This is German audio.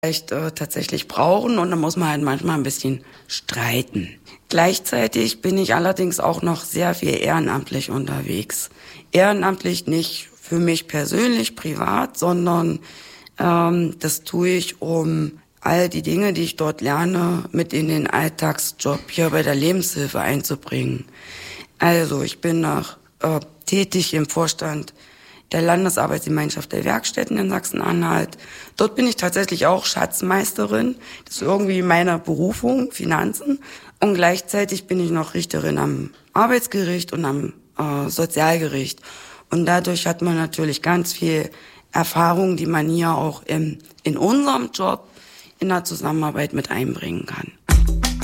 vielleicht tatsächlich brauchen und dann muss man halt manchmal ein bisschen streiten. Gleichzeitig bin ich allerdings auch noch sehr viel ehrenamtlich unterwegs. Ehrenamtlich nicht für mich persönlich, privat, sondern das tue ich, um all die Dinge, die ich dort lerne, mit in den Alltagsjob hier bei der Lebenshilfe einzubringen. Also ich bin noch tätig im Vorstand der Landesarbeitsgemeinschaft der Werkstätten in Sachsen-Anhalt. Dort bin ich tatsächlich auch Schatzmeisterin. Das ist irgendwie meine Berufung, Finanzen. Und gleichzeitig bin ich noch Richterin am Arbeitsgericht und am Sozialgericht. Und dadurch hat man natürlich ganz viel Erfahrung, die man hier auch in unserem Job in der Zusammenarbeit mit einbringen kann.